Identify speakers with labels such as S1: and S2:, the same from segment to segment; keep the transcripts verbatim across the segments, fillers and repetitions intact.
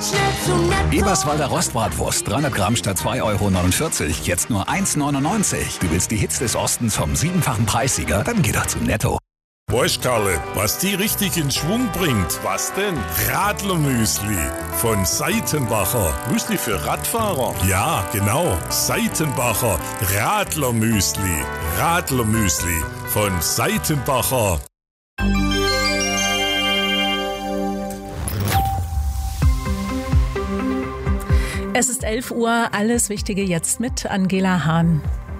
S1: schnell zu Netto.
S2: Eberswalder Rostbratwurst, dreihundert Gramm statt zwei Euro neunundvierzig, jetzt nur eins neunundneunzig. Du willst die Hits des Ostens vom siebenfachen Preissieger? Dann geh doch zu Netto.
S3: Weißt Karle, was die richtig in Schwung bringt? Was denn? Radlermüsli von Seitenbacher. Müsli für Radfahrer? Ja, genau. Seitenbacher Radlermüsli. Radlermüsli von Seitenbacher.
S4: Es ist elf Uhr, alles Wichtige jetzt mit Angela Hahn.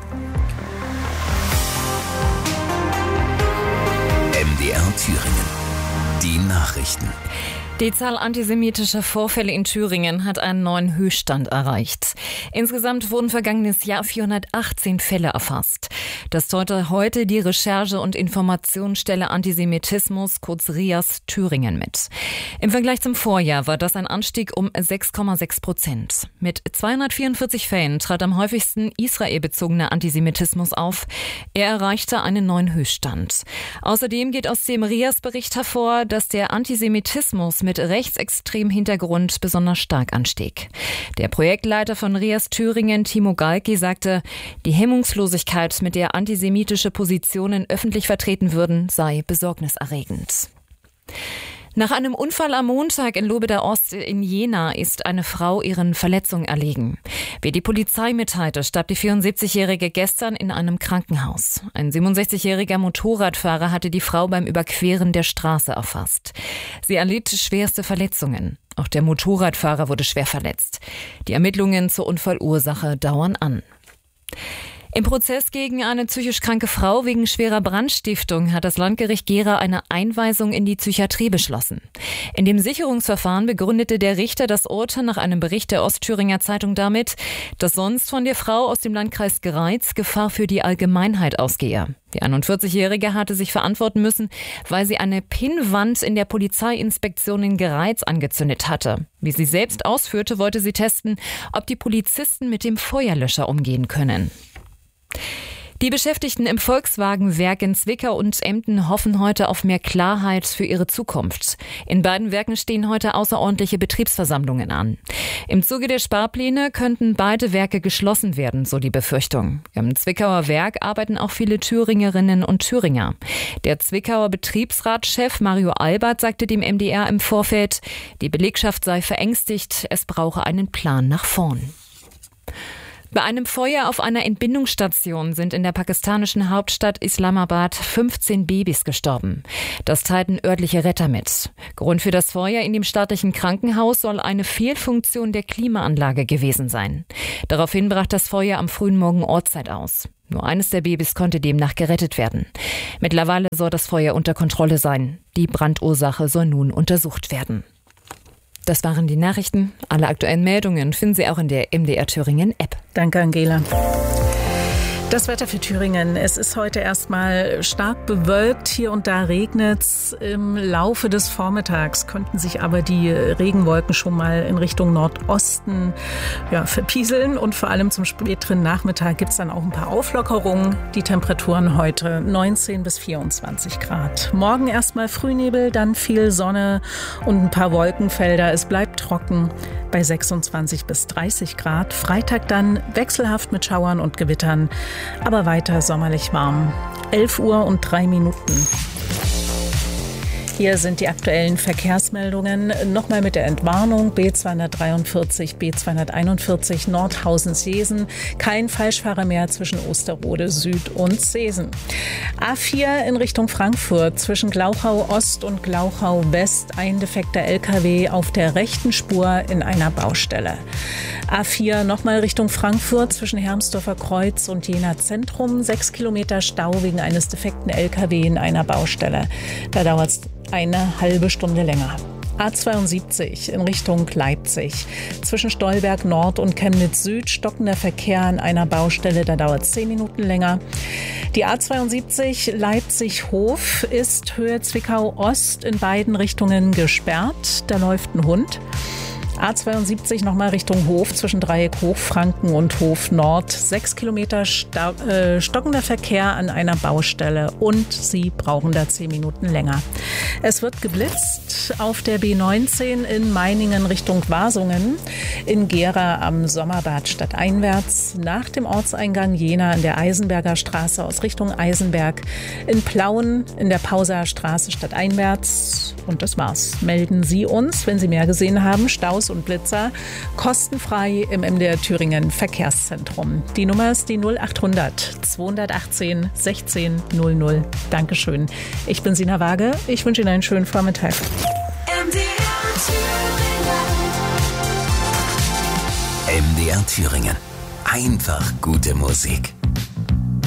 S2: M D R Thüringen. Die Nachrichten.
S5: Die Zahl antisemitischer Vorfälle in Thüringen hat einen neuen Höchststand erreicht. Insgesamt wurden vergangenes Jahr vierhundertachtzehn Fälle erfasst. Das teilte heute die Recherche- und Informationsstelle Antisemitismus, kurz R I A S, Thüringen mit. Im Vergleich zum Vorjahr war das ein Anstieg um sechs Komma sechs Prozent. Mit zweihundertvierundvierzig Fällen trat am häufigsten israelbezogener Antisemitismus auf. Er erreichte einen neuen Höchststand. Außerdem geht aus dem R I A S-Bericht hervor, dass der Antisemitismus mit rechtsextremem Hintergrund besonders stark anstieg. Der Projektleiter von R I A S Thüringen, Timo Galki, sagte, die Hemmungslosigkeit, mit der antisemitische Positionen öffentlich vertreten würden, sei besorgniserregend. Nach einem Unfall am Montag in Lobeda-Ost in Jena ist eine Frau ihren Verletzungen erlegen. Wie die Polizei mitteilte, starb die vierundsiebzigjährige gestern in einem Krankenhaus. Ein siebenundsechzigjähriger Motorradfahrer hatte die Frau beim Überqueren der Straße erfasst. Sie erlitt schwerste Verletzungen. Auch der Motorradfahrer wurde schwer verletzt. Die Ermittlungen zur Unfallursache dauern an. Im Prozess gegen eine psychisch kranke Frau wegen schwerer Brandstiftung hat das Landgericht Gera eine Einweisung in die Psychiatrie beschlossen. In dem Sicherungsverfahren begründete der Richter das Urteil nach einem Bericht der Ostthüringer Zeitung damit, dass sonst von der Frau aus dem Landkreis Greiz Gefahr für die Allgemeinheit ausgehe. Die einundvierzigjährige hatte sich verantworten müssen, weil sie eine Pinnwand in der Polizeiinspektion in Greiz angezündet hatte. Wie sie selbst ausführte, wollte sie testen, ob die Polizisten mit dem Feuerlöscher umgehen können. Die Beschäftigten im Volkswagen-Werk in Zwickau und Emden hoffen heute auf mehr Klarheit für ihre Zukunft. In beiden Werken stehen heute außerordentliche Betriebsversammlungen an. Im Zuge der Sparpläne könnten beide Werke geschlossen werden, so die Befürchtung. Im Zwickauer Werk arbeiten auch viele Thüringerinnen und Thüringer. Der Zwickauer Betriebsratschef Mario Albert sagte dem M D R im Vorfeld, die Belegschaft sei verängstigt, es brauche einen Plan nach vorn. Bei einem Feuer auf einer Entbindungsstation sind in der pakistanischen Hauptstadt Islamabad fünfzehn Babys gestorben. Das teilten örtliche Retter mit. Grund für das Feuer in dem staatlichen Krankenhaus soll eine Fehlfunktion der Klimaanlage gewesen sein. Daraufhin brach das Feuer am frühen Morgen Ortszeit aus. Nur eines der Babys konnte demnach gerettet werden. Mittlerweile soll das Feuer unter Kontrolle sein. Die Brandursache soll nun untersucht werden. Das waren die Nachrichten. Alle aktuellen Meldungen finden Sie auch in der M D R Thüringen App.
S4: Danke, Angela. Das Wetter für Thüringen. Es ist heute erstmal stark bewölkt. Hier und da regnet's. Im Laufe des Vormittags könnten sich aber die Regenwolken schon mal in Richtung Nordosten ja, verpieseln. Und vor allem zum späteren Nachmittag gibt's dann auch ein paar Auflockerungen. Die Temperaturen heute neunzehn bis vierundzwanzig Grad. Morgen erstmal Frühnebel, dann viel Sonne und ein paar Wolkenfelder. Es bleibt trocken bei sechsundzwanzig bis dreißig Grad. Freitag dann wechselhaft mit Schauern und Gewittern. Aber weiter sommerlich warm. elf Uhr und drei Minuten. Hier sind die aktuellen Verkehrsmeldungen. Nochmal mit der Entwarnung. B zweihundertdreiundvierzig, B zweihunderteinundvierzig Nordhausen-Seesen. Kein Falschfahrer mehr zwischen Osterode Süd und Seesen. A vier in Richtung Frankfurt zwischen Glauchau Ost und Glauchau West. Ein defekter L K W auf der rechten Spur in einer Baustelle. A vier nochmal Richtung Frankfurt zwischen Hermsdorfer Kreuz und Jena Zentrum. Sechs Kilometer Stau wegen eines defekten L K W in einer Baustelle. Da dauert es eine halbe Stunde länger. A zweiundsiebzig in Richtung Leipzig. Zwischen Stolberg Nord und Chemnitz Süd stockender Verkehr an einer Baustelle, da dauert es zehn Minuten länger. Die A zweiundsiebzig Leipzig-Hof ist Höhe Zwickau Ost in beiden Richtungen gesperrt. Da läuft ein Hund. A zweiundsiebzig nochmal Richtung Hof zwischen Dreieck Hochfranken und Hof Nord. Sechs Kilometer sta- äh, stockender Verkehr an einer Baustelle und Sie brauchen da zehn Minuten länger. Es wird geblitzt auf der B neunzehn in Meiningen Richtung Wasungen, in Gera am Sommerbad stadteinwärts, nach dem Ortseingang Jena in der Eisenberger Straße aus Richtung Eisenberg, in Plauen in der Pauser Straße stadteinwärts. Und das war's. Melden Sie uns, wenn Sie mehr gesehen haben, Staus und Blitzer, kostenfrei im M D R Thüringen Verkehrszentrum. Die Nummer ist die null achthundert zweihundertachtzehn sechzehn null null. Dankeschön. Ich bin Sina Waage. Ich wünsche Ihnen einen schönen Vormittag.
S1: M D R Thüringen.
S6: M D R Thüringen. Einfach gute Musik.